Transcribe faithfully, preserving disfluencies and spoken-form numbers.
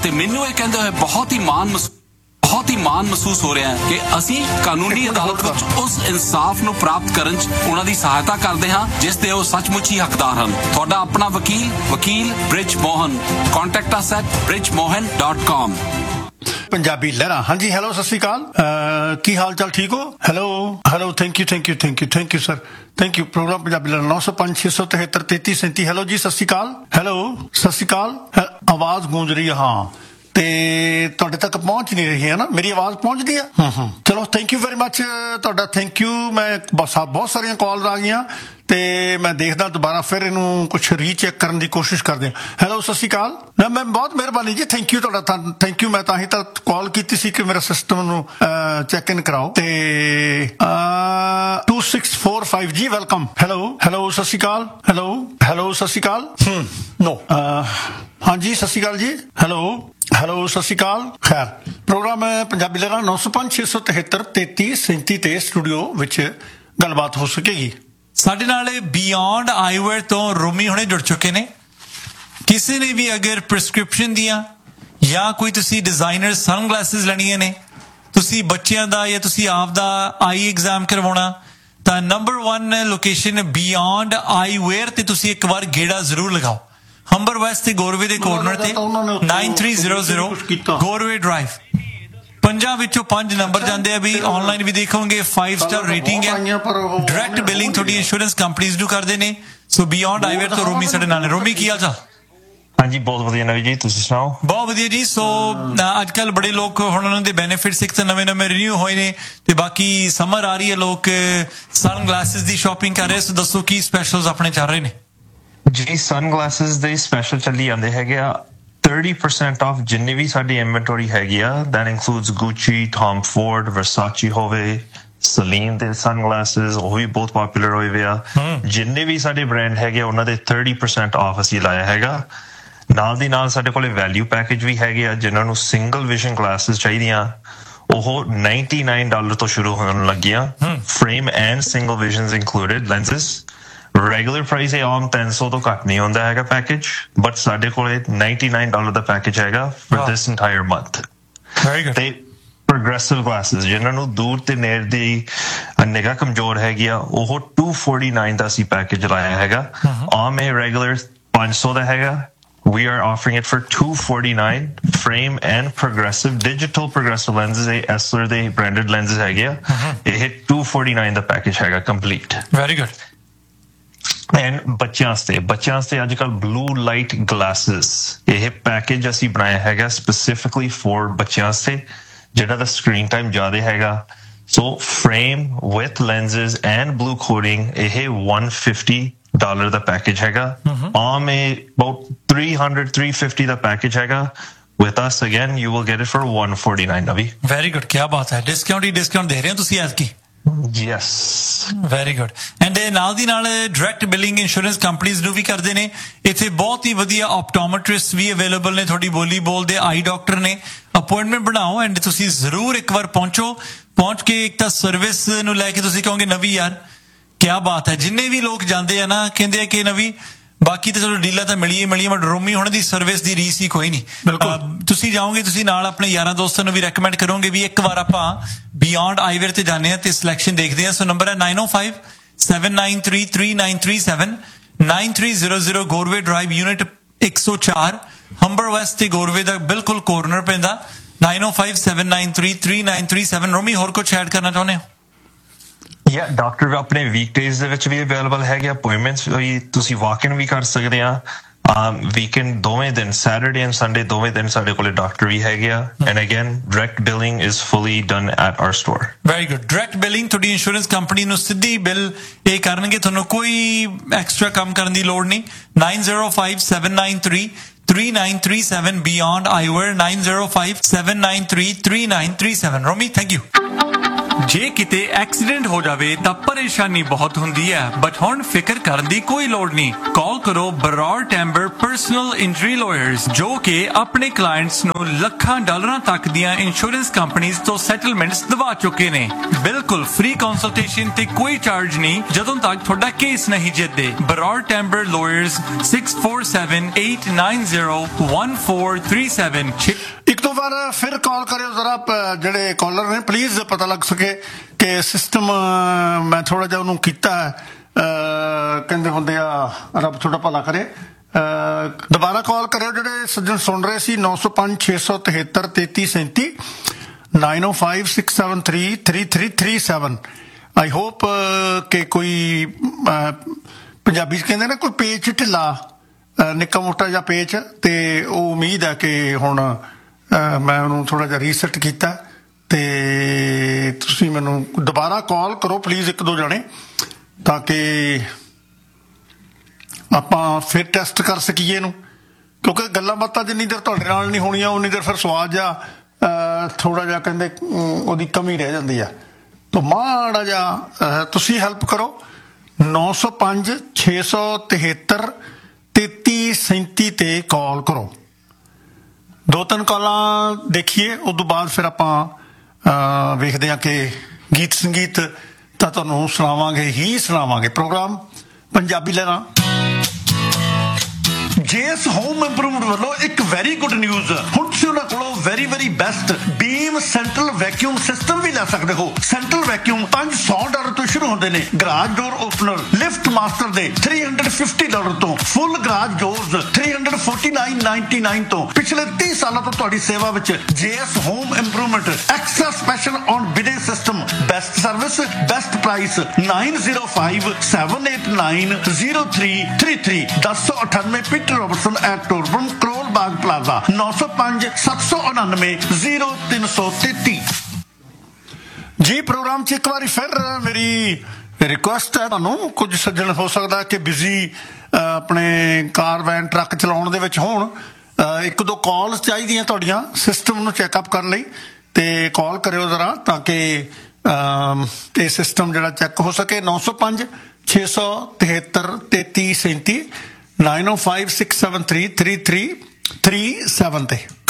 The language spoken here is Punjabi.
ਅਤੇ ਮੈਨੂੰ ਇਹ ਕਹਿੰਦੇ ਹੋਏ ਬਹੁਤ ਹੀ ਮਾਣ ਮਹਿਸੂਸ ਬਹੁਤ ਹੀ ਮਾਣ ਮਹਿਸੂਸ ਹੋ ਰਿਹਾ ਹੈ ਕਿ ਅਸੀਂ ਕਾਨੂੰਨੀ ਅਦਾਲਤ ਵਿੱਚ ਉਸ ਇਨਸਾਫ ਨੂੰ ਪ੍ਰਾਪਤ ਕਰਨ 'ਚ ਉਹਨਾਂ ਦੀ ਸਹਾਇਤਾ ਕਰਦੇ ਹਾਂ ਜਿਸ ਦੇ ਉਹ ਸੱਚਮੁੱਚ ਹੀ ਹੱਕਦਾਰ ਹਨ। ਤੁਹਾਡਾ ਆਪਣਾ ਵਕੀਲ ਵਕੀਲ bridge Mohan. Contact us at bridge mohan dot com। Punjabi ਲਹਿਰਾਂ। ਹਾਂਜੀ, ਹੈਲੋ, ਸਤਿ ਸ਼੍ਰੀ ਅਕਾਲ। ਕੀ ਹਾਲ ਚਾਲ, ਠੀਕ ਹੋ? Hello hello, thank you thank you thank you thank you sir, thank you. Programme Punjabi ਲਹਿਰਾਂ ਨੌ ਸੌ ਪੰਜ ਛੇ ਸੌ ਤਿਹੱਤਰ ਤੇਤੀ ਸੈਂਤੀ। ਹੈਲੋ ਜੀ, ਸਤਿ ਸ਼੍ਰੀ ਅਕਾਲ। ਹੈਲੋ, ਸਤਿ ਸ਼੍ਰੀ ਅਕਾਲ। ਆਵਾਜ਼ ਗੂੰਜ ਰਹੀ ਹੈ, ਹਾਂ, ਤੇ ਤੁਹਾਡੇ ਤੱਕ ਪਹੁੰਚ ਨਹੀਂ ਰਹੀ ਹੈ ਨਾ, ਮੇਰੀ ਆਵਾਜ਼ ਪਹੁੰਚਦੀ ਆ? ਹਾਂ ਹਾਂ, ਚਲੋ, ਥੈਂਕ ਯੂ ਵੈਰੀ ਮੱਚ ਤੁਹਾਡਾ, ਥੈਂਕ ਯੂ। ਮੈਂ ਬਸ ਬਹੁਤ ਸਾਰੀਆਂ ਕਾਲਸ ਆ ਗਈਆਂ ਤੇ ਮੈਂ ਦੇਖਦਾ ਦੁਬਾਰਾ ਫਿਰ ਇਹਨੂੰ ਕੁਛ ਰੀਚੈਕ ਕਰਨ ਦੀ ਕੋਸ਼ਿਸ਼ ਕਰਦੇ ਹਾਂ। ਹੈਲੋ, ਸਤਿ ਸ਼੍ਰੀ ਅਕਾਲ। ਨਾ ਮੈਂ ਬਹੁਤ ਮਿਹਰਬਾਨੀ ਜੀ, ਥੈਂਕ ਯੂ ਤੁਹਾਡਾ, ਥੈਂਕ ਯੂ। ਮੈਂ ਤਾਂ ਹੀ ਤਾਂ ਕਾਲ ਕੀਤੀ ਸੀ ਕਿ ਮੇਰਾ ਸਿਸਟਮ ਨੂੰ ਚੈੱਕ ਇਨ ਕਰਾਓ। ਤੇ two six four five G, welcome. Hello hello, ਸਤਿ ਸ਼੍ਰੀ ਅਕਾਲ। ਹੈਲੋ ਹੈਲੋ, ਸਤਿ ਸ਼੍ਰੀ ਅਕਾਲ। ਹਮ ਨੋ ਹਾਂਜੀ, ਸਤਿ ਸ਼੍ਰੀ ਅਕਾਲ ਜੀ। ਹੈਲੋ ਹੈਲੋ, ਸਤਿ ਸ਼੍ਰੀ ਅਕਾਲ। ਖੈਰ, ਪ੍ਰੋਗਰਾਮ ਪੰਜਾਬੀ ਲਹਿਰਾਂ ਨੌ ਸੌ ਪੰਜ ਛੇ ਸੌ ਤਿਹੱਤਰ ਤੇਤੀ ਸੈਂਤੀ ਤੇ ਸਟੂਡੀਓ ਵਿੱਚ ਗੱਲਬਾਤ ਹੋ ਸਕੇਗੀ। ਸਾਡੇ ਨਾਲ ਬਿਯੋਂਡ ਆਈਵੇਅਰ ਤੋਂ ਰੋਮੀ ਹੁਣੇ ਜੁੜ ਚੁੱਕੇ ਨੇ। ਕਿਸੇ ਨੇ ਵੀ ਅਗਰ ਪ੍ਰਿਸਕ੍ਰਿਪਸ਼ਨ ਦੀਆਂ ਜਾਂ ਕੋਈ ਤੁਸੀਂ ਡਿਜ਼ਾਈਨਰ ਸਨਗਲਾਸਿਸ ਲੈਣੀਆਂ ਨੇ, ਤੁਸੀਂ ਬੱਚਿਆਂ ਦਾ ਜਾਂ ਤੁਸੀਂ ਆਪ ਦਾ ਆਈ ਐਗਜ਼ਾਮ ਕਰਵਾਉਣਾ, ਤਾਂ ਨੰਬਰ ਵਨ ਲੋਕੇਸ਼ਨ ਬਿਯੋਂਡ ਆਈਵੇਅਰ ਤੇ ਤੁਸੀਂ ਇੱਕ ਵਾਰ ਗੇੜਾ ਜ਼ਰੂਰ ਲਗਾਓ। ਹੰਬਰ ਵੈਸਟ ਤੇ ਗੋਰਵੇ ਦੇ ਕੋਰਨਰ ਤੇ nine three zero zero ਗੋਰਵੇ drive. ਪੰਜਾਂ ਵਿੱਚੋਂ ਪੰਜ ਨੰਬਰ ਜਾਂਦੇ ਆ ਵੀ। ਆਨਲਾਈਨ ਵੀ ਦੇਖੋਗੇ ਫਾਈਵ ਸਟਾਰ ਰੇਟਿੰਗ ਹੈ। ਡਾਇਰੈਕਟ ਬਿਲਿੰਗ ਤੁਹਾਡੀ ਇੰਸ਼ੋਰੈਂਸ ਕੰਪਨੀਜ਼ ਨੂੰ ਕਰਦੇ ਨੇ। ਸੋ ਬਿਯੋਂਡ ਆਈਵੇਅਰ ਤੋਂ ਰੋਮੀ ਸਾਡੇ ਨਾਲ ਨੇ। ਰੋਮੀ, ਕੀ ਹਾਲ ਚਾਲ? ਹਾਂਜੀ, ਬਹੁਤ ਵਧੀਆ ਨਵੀਂ ਜੀ, ਤੁਸੀਂ ਸੁਣਾਓ? ਬਹੁਤ ਵਧੀਆ ਜੀ। ਸੋ ਅੱਜ ਕੱਲ ਬੜੇ ਲੋਕ ਹੁਣ ਉਹਨਾਂ ਦੇ ਬੈਨੀਫਿਟਸ ਇੱਕ ਤਾਂ ਨਵੇਂ ਨਵੇਂ ਰਿਨਿਊ ਹੋਏ ਨੇ ਤੇ ਬਾਕੀ ਸਮਰ ਆ ਰਹੀ ਹੈ, ਲੋਕ ਸਨ ਗਲਾਸਿਸ ਦੀ ਸ਼ਾਪਿੰਗ ਕਰ ਰਹੇ। ਸੋ ਦੱਸੋ ਕੀ ਸਪੈਸ਼ਲਸ ਆਪਣੇ ਚੱਲ ਰਹੇ ਨੇ? ਜੀ, ਸਨ ਗਲਾਸਿਸ ਦੇ ਸਪੈਸ਼ਲ ਚੱਲੀ ਜਾਂਦੇ ਹੈਗੇ ਆ। thirty percent ਆਫ ਜਿੰਨੀ ਵੀ ਸਾਡੀ ਇਨਵੈਂਟਰੀ ਹੈਗੀ ਆ, ਦੈਟ ਇਨਕਲੂਡਸ ਗੁੱਚੀ, ਟੌਮ ਫੋਰਡ, ਵਰਸਾਚੀ ਹੋਵੇ, ਸਲੀਨ ਦੇ ਸਨ ਗਲਾਸਿਸ, ਉਹ ਵੀ ਬਹੁਤ ਪਪੂਲਰ ਹੋਏ ਵੇ ਆ। ਜਿੰਨੇ ਵੀ ਸਾਡੇ ਬ੍ਰਾਂਡ ਹੈਗੇ ਉਹਨਾਂ ਦੇ thirty percent ਆਫ ਅਸੀਂ ਲਾਇਆ ਹੈਗਾ। ਨਾਲ ਦੀ ਨਾਲ ਸਾਡੇ ਕੋਲੇ ਵੈਲਿਊ ਪੈਕੇਜ ਵੀ ਹੈਗੇ ਆ। ਜਿਨ੍ਹਾਂ ਨੂੰ ਸਿੰਗਲ ਵਿਜ਼ਨ ਗਲਾਸਿਸ ਚਾਹੀਦੀਆਂ, ਉਹ ninety-nine ਡਾਲਰ ਤੋਂ ਸ਼ੁਰੂ ਹੋਣ ਲੱਗੀਆਂ। Frame and single visions included lenses. Regular price ਇਹ ਆਮ ਤਿੰਨ ਸੌ ਤੋਂ ਘੱਟ ਨਹੀਂ ਹੁੰਦਾ ਹੈਗਾ ਪੈਕੇਜ, ਬਟ ਸਾਡੇ ਕੋਲੇ ninety-nine ਡਾਲਰ ਦਾ ਪੈਕੇਜ ਹੈਗਾ for this entire month. Very good. ਤੇ ਪ੍ਰੋਗਰੈਸਿਵ ਗਲਾਸਿਸ, ਜਿਨ੍ਹਾਂ ਨੂੰ ਦੂਰ ਤੇ ਨੇੜੇ ਦੀ ਨਿਗਾਹ ਕਮਜ਼ੋਰ ਹੈਗੀ ਆ, ਉਹ two forty-nine ਦਾ ਅਸੀਂ ਪੈਕੇਜ ਲਾਇਆ ਹੈਗਾ। ਆਮ ਇਹ ਰੈਗੂਲਰ ਪੰਜ ਸੌ ਦਾ ਹੈਗਾ। We are offering it for two forty-nine, frame and progressive digital progressive lenses. ਇਹ Essilor ਦੇ branded lenses ਹੈਗੇ ਆ। ਇਹ two forty-nine ਦਾ ਪੈਕੇਜ ਹੈਗਾ ਕੰਪਲੀਟ। Very good. ਐਂਡ ਬੱਚਿਆਂ ਵਾਸਤੇ ਬੱਚਿਆਂ ਵਾਸਤੇ ਅੱਜ ਕੱਲ ਬਲੂ ਲਾਈਟ ਗਲਾਸਿਸ, ਇਹ ਪੈਕੇਜ ਅਸੀਂ ਬਣਾਇਆ ਹੈਗਾ ਸਪੈਸੀਫਿਕਲੀ ਫॉर ਬੱਚਿਆਂ ਵਾਸਤੇ ਜਿਹਨਾਂ ਦਾ ਸਕਰੀਨ ਟਾਈਮ ਜ਼ਿਆਦਾ ਹੈਗਾ। ਸੋ frame with lenses and blue coding, ਇਹ one fifty ਡਾਲਰ ਦਾ ਪੈਕੇਜ ਹੈਗਾ। ਆਮ ਇਹ about three hundred, three fifty the package ਹੈਗਾ। With us again, you will get it for one forty-nine, Navi. Very good, ਕੀ ਬਾਤ ਹੈ। ਡਿਸਕਾਊਂਟ ਹੀ ਡਿਸਕਾਊਂਟ ਦੇ ਰਹੇ ਹੋ ਤੁਸੀਂ ਐਤਕੀ? Yes. Very good. ਐਂਡ ਨਾਲ ਦੀ ਨਾਲ ਡਾਇਰੈਕਟ ਬਿਲਿੰਗ ਇੰਸ਼ੋਰੈਂਸ ਕੰਪਨੀਜ਼ ਨੂੰ ਵੀ ਕਰਦੇ ਨੇ। ਇੱਥੇ ਬਹੁਤ ਹੀ ਵਧੀਆ ਆਪਟੋਮੈਟ੍ਰਿਸਟ ਵੀ ਅਵੇਲੇਬਲ ਨੇ, ਤੁਹਾਡੀ ਬੋਲੀ ਬੋਲਦੇ ਆਈ ਡਾਕਟਰ ਨੇ। ਅਪਾਇੰਟਮੈਂਟ ਬਣਾਓ ਐਂਡ ਤੁਸੀਂ ਜ਼ਰੂਰ ਇੱਕ ਵਾਰ ਪਹੁੰਚੋ। ਪਹੁੰਚ ਕੇ ਇੱਕ ਤਾਂ ਸਰਵਿਸ ਨੂੰ ਲੈ ਕੇ ਤੁਸੀਂ ਕਹੋਗੇ ਨਵੀਂ ਯਾਰ ਕਿਆ ਬਾਤ ਹੈ। ਜਿੰਨੇ ਵੀ ਲੋਕ ਜਾਂਦੇ ਆ ਨਾ ਕਹਿੰਦੇ ਆ ਕਿ ਨਵੀਂ, ਬਾਕੀ ਤਾਂ ਚਲੋ ਡੀਲਾਂ ਤਾਂ ਮਿਲੀਏ ਮਿਲੀਏ ਬਟ ਰੋਮੀ ਹੁਣ ਦੀ ਸਰਵਿਸ ਦੀ ਰੀਸ ਹੀ ਕੋਈ ਨਹੀਂ। ਤੁਸੀਂ ਜਾਓਗੇ, ਤੁਸੀਂ ਨਾਲ ਆਪਣੇ ਯਾਰਾਂ ਦੋਸਤਾਂ ਨੂੰ ਵੀ ਰეკਮੈਂਡ ਕਰੋਗੇ ਵੀ ਇੱਕ ਵਾਰ ਆਪਾਂ ਬਿਯੋਂਡ ਆਈਵੇਅਰ ਤੇ ਜਾਂਦੇ ਹਾਂ ਤੇ ਸਿਲੈਕਸ਼ਨ ਦੇਖਦੇ ਹਾਂ। ਸੋ ਨੰਬਰ ਹੈ nine oh five, seven nine three, three nine three seven, nine three zero zero ਗੋਰਵੇ drive, unit one oh four, Humber West ਤੇ ਗੋਰਵੇ ਦਾ ਬਿਲਕੁਲ ਕੋਰਨਰ ਪੈਂਦਾ। nine oh five, seven nine three, three nine three seven। ਰੋਮੀ, ਹੋਰ ਕੁਝ ਐਡ ਕਰਨਾ ਚਾਹੁੰਦੇ ਹੋ? ਯਾ ਡਾਕਟਰ ਆਪਣੇ ਵੀਕਡੇਜ਼ ਦੇ ਵਿੱਚ ਵੀ ਅਵੇਲੇਬਲ ਹੈਗੇ। ਅਪਾਇੰਟਮੈਂਟਸ ਵੀ ਤੁਸੀਂ ਵਾਕ ਇਨ ਵੀ ਕਰ ਸਕਦੇ ਆ। ਵੀਕਐਂਡ ਦੋਵੇਂ ਦਿਨ, ਸੈਟਰਡੇ ਐਂਡ ਸੰਡੇ ਦੋਵੇਂ ਦਿਨ ਸਾਡੇ ਕੋਲੇ ਡਾਕਟਰ ਵੀ ਹੈਗੇ ਆ। And again direct billing is fully done at R store. Very good. Direct billing ਤੁਹਾਡੀ ਇੰਸ਼ੋਰੈਂਸ ਕੰਪਨੀ ਨੂੰ ਸਿੱਧੀ ਬਿੱਲ ਪੇ ਕਰਨਗੇ, ਤੁਹਾਨੂੰ ਕੋਈ ਐਕਸਟਰਾ ਕੰਮ ਕਰਨ ਦੀ ਲੋੜ ਨਹੀਂ। nine oh five, seven nine three, three nine three seven beyond ਆਈਵੇਅਰ, nine oh five, seven nine three, three nine three seven। Romi, thank you. ਜੇ ਕਿਤੇ ਐਕਸੀਡੈਂਟ ਹੋ ਜਾਵੇ ਤਾਂ ਪਰੇਸ਼ਾਨੀ ਬਹੁਤ ਹੁੰਦੀ ਹੈ, ਬਟ ਹੁਣ ਫਿਕਰ ਕਰਨ ਦੀ ਕੋਈ ਲੋੜ ਨਹੀਂ। ਕਾਲ ਕਰੋ ਬਰੌਰ ਟੈਂਬਰ ਪਰਸਨਲ ਇੰਜਰੀ ਲਾਇਰਸ, ਜੋ ਕਿ ਆਪਣੇ ਕਲਾਇੰਟਸ ਨੂੰ ਲੱਖਾਂ ਡਾਲਰਾਂ ਤੱਕ ਦੀਆਂ ਇੰਸ਼ੋਰੈਂਸ ਕੰਪਨੀਆਂ ਤੋਂ ਸੈਟਲਮੈਂਟਸ ਦਵਾ ਚੁੱਕੇ ਨੇ। ਬਿਲਕੁਲ ਫ੍ਰੀ ਕੰਸਲਟੇਸ਼ਨ ਤੇ ਕੋਈ ਚਾਰਜ ਨਹੀਂ ਜਦੋਂ ਤੱਕ ਤੁਹਾਡਾ ਕੇਸ ਨਹੀਂ ਜਿੱਤਦੇ। ਬਰੌਰ ਟੈਂਬਰ lawyers six four seven eight nine zero one four three seven. ਇੱਕ ਦੋ ਵਾਰ ਫਿਰ ਕਾਲ ਕਰਿਓ ਜ਼ਰਾ, ਜਿਹੜੇ ਕਾਲਰ ਨੇ ਪਲੀਜ਼ ਪਤਾ ਲੱਗ ਸਕੇ ਕਿ ਸਿਸਟਮ ਮੈਂ ਥੋੜਾ ਜਿਹਾ ਉਹਨੂੰ ਕੀਤਾ ਹੈ, ਕਹਿੰਦੇ ਹੁੰਦੇ ਆ ਰੱਬ ਥੋੜਾ ਭਲਾ ਕਰੇ। ਦੁਬਾਰਾ ਕਾਲ ਕਰਿਓ ਜਿਹੜੇ ਸੱਜਣ ਸੁਣ ਰਹੇ ਸੀ, ਨੌ ਸੌ ਪੰਜ ਛੇ ਸੌ ਤਿਹੱਤਰ ਤੇਤੀ ਸੈਂਤੀ nine O five six seven three three three three seven. I hope ਕਿ ਕੋਈ ਪੰਜਾਬੀ 'ਚ ਕਹਿੰਦੇ ਨਾ ਕੋਈ ਪੇਚ ਢਿੱਲਾ, ਨਿੱਕਾ ਮੋਟਾ ਜਿਹਾ ਪੇਚ, ਤੇ ਉਹ ਉਮੀਦ ਹੈ ਕਿ ਹੁਣ ਮੈਂ ਉਹਨੂੰ ਥੋੜਾ ਜਿਹਾ ਰੀਸੈਟ ਕੀਤਾ ਤੇ ਤੁਸੀਂ ਮੈਨੂੰ ਦੁਬਾਰਾ ਕਾਲ ਕਰੋ ਪਲੀਜ਼, ਇੱਕ ਦੋ ਜਣੇ, ਤਾਂ ਕਿ ਆਪਾਂ ਫਿਰ ਟੈਸਟ ਕਰ ਸਕੀਏ ਇਹਨੂੰ, ਕਿਉਂਕਿ ਗੱਲਾਂ ਬਾਤਾਂ ਜਿੰਨੀ ਦੇਰ ਤੁਹਾਡੇ ਨਾਲ ਨਹੀਂ ਹੋਣੀਆਂ ਉਨੀ ਦੇਰ ਫਿਰ ਸਵਾਦ ਜਿਹਾ ਥੋੜਾ ਜਿਹਾ ਕਹਿੰਦੇ ਉਹਦੀ ਕਮੀ ਰਹਿ ਜਾਂਦੀ ਆ। ਤਾਂ ਮਾੜਾ ਜਿਹਾ ਤੁਸੀਂ ਹੈਲਪ ਕਰੋ, ਨੌ ਸੌ ਪੰਜ ਛੇ ਸੌ ਤਿਹੱਤਰ ਤੇਤੀ ਸੈਂਤੀ ਤੇ ਕਾਲ ਕਰੋ। ਦੋ ਤਿੰਨ ਕਾਲਾਂ ਦੇਖੀਏ, ਉਸ ਤੋਂ ਬਾਅਦ ਫਿਰ ਆਪਾਂ ਵੇਖਦੇ ਹਾਂ ਕਿ ਗੀਤ ਸੰਗੀਤ ਤਾਂ ਤੁਹਾਨੂੰ ਸੁਣਾਵਾਂਗੇ ਹੀ ਸੁਣਾਵਾਂਗੇ। ਪ੍ਰੋਗਰਾਮ ਪੰਜਾਬੀ ਲਹਿਰਾਂ। ਜੇਐਸ ਹੋਮ ਇੰਪਰੂਵਮੈਂਟ ਵੱਲੋਂ ਇੱਕ ਵੈਰੀ ਗੁੱਡ ਨਿਊਜ਼, ਹੁਣ ਤੁਸੀਂ ਉਹਨਾਂ ਕੋਲੋਂ ਵੈਰੀ ਵੈਰੀ ਬੈਸਟ ਬੀਮ ਸੈਂਟਰਲ ਵੈਕਿਊਮ ਸਿਸਟਮ ਵੀ ਲੈ ਸਕਦੇ ਹੋ। ਸੈਂਟਰਲ ਵੈਕਿਊਮ ਪੰਜ ਸੌ ਡਾਲਰ ਤੋਂ ਸ਼ੁਰੂ ਹੁੰਦੇ ਨੇ, ਗਰਾਜ ਡੋਰ ਓਪਨਰ ਲਿਫਟ ਮਾਸਟਰ ਦੇ ਤਿੰਨ ਸੌ ਪਚਾਸ ਡਾਲਰ ਤੋਂ, ਫੁੱਲ ਗਰਾਜ ਡੋਰਸ ਤਿੰਨ ਸੌ ਉਨਤਾਲੀ ਨਿਨਆਨਵੇਂ ਤੋਂ। ਪਿਛਲੇ ਤੀਹ ਸਾਲਾਂ ਤੋਂ ਤੁਹਾਡੀ ਸੇਵਾ ਵਿੱਚ JS home improvement. Extra special on bidding system, best service, best price. Nine zero five seven eight nine zero three three three ਦਸ ਸੌ ਅਠਾਨਵੇਂ Peter Robertson at ਟੋਰਬਨ Karol Bagh plaza, ਨੌ ਸੌ ਪੰਜ ਸੱਤ ਸੌ ਉਨਾਨਵੇਂ ਜ਼ੀਰੋ ਤਿੰਨ ਸੌ ਤੇਤੀ। ਜੀ ਪ੍ਰੋਗਰਾਮ 'ਚ ਇੱਕ ਵਾਰੀ ਫਿਰ ਮੇਰੀ ਰਿਕੁਐਸਟ ਹੈ ਤੁਹਾਨੂੰ, ਕੁਝ ਸੱਜਣ ਹੋ ਸਕਦਾ ਕਿ ਬਿਜ਼ੀ ਆਪਣੇ ਕਾਰ ਵੈਨ ਟਰੱਕ ਚਲਾਉਣ ਦੇ ਵਿੱਚ ਹੋਣ, ਇੱਕ ਦੋ ਕਾਲਸ ਚਾਹੀਦੀਆਂ ਤੁਹਾਡੀਆਂ ਸਿਸਟਮ ਨੂੰ ਚੈੱਕਅਪ ਕਰਨ ਲਈ, ਤੇ ਕਾਲ ਕਰਿਓ ਜ਼ਰਾ ਤਾਂ ਕਿ ਇਹ ਸਿਸਟਮ ਜਿਹੜਾ ਚੈੱਕ ਹੋ ਸਕੇ। ਨੌ ਸੌ ਪੰਜ ਛੇ ਸੌ ਤਿਹੱਤਰ ਤੇਤੀ ਸੈਂਤੀ ਨਾਈਨ ਓ five six seven three three three three seven ਤੇ।